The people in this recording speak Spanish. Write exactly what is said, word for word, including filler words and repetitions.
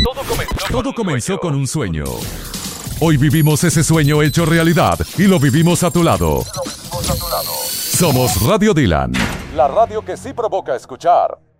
Todo comenzó con un sueño. Hoy vivimos ese sueño hecho realidad y lo vivimos a tu lado. Somos Radio Dylan, la radio que sí provoca escuchar.